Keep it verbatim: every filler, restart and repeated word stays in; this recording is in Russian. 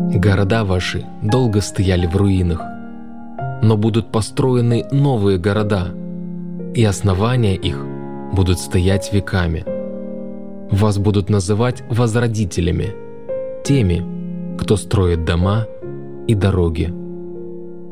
Города ваши долго стояли в руинах, но будут построены новые города, и основания их будут стоять веками. Вас будут называть возродителями, теми, кто строит дома и дороги.